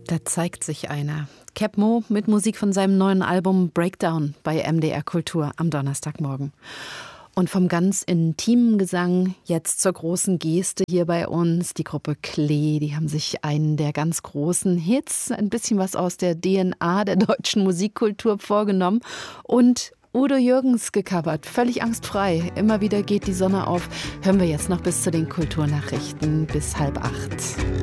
Da zeigt sich einer. Keb Mo mit Musik von seinem neuen Album Breakdown bei MDR Kultur am Donnerstagmorgen. Und vom ganz intimen Gesang jetzt zur großen Geste hier bei uns. Die Gruppe Klee, die haben sich einen der ganz großen Hits, ein bisschen was aus der DNA der deutschen Musikkultur vorgenommen und Udo Jürgens gecovert, völlig angstfrei. Immer wieder geht die Sonne auf. Hören wir jetzt noch bis zu den Kulturnachrichten bis 7:30.